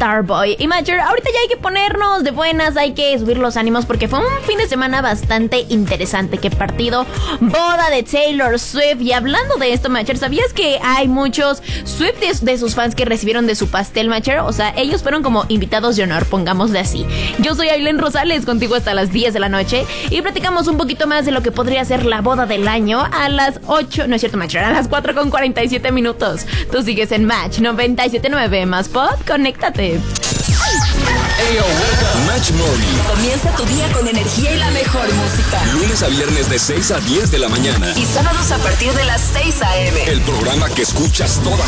Starboy. Y Macher, ahorita ya hay que ponernos de buenas, hay que subir los ánimos porque fue un fin de semana bastante interesante. Qué partido, boda de Taylor Swift. Y hablando de esto, Macher, ¿sabías que hay muchos Swifties de sus fans que recibieron de su pastel, Macher? O sea, ellos fueron como invitados de honor, pongámosle así. Yo soy Ailén Rosales, contigo hasta las 10 de la noche y platicamos un poquito más de lo que podría ser la boda del año a las 8, no es cierto, Macher, a las 4:47. Tú sigues en Match 97.9 más pod, conéctate. Hey, Match Morning. Comienza tu día con energía y la mejor música. Lunes a viernes de 6 a 10 de la mañana. Y sábados a partir de las 6 a.m. El programa que escuchas todas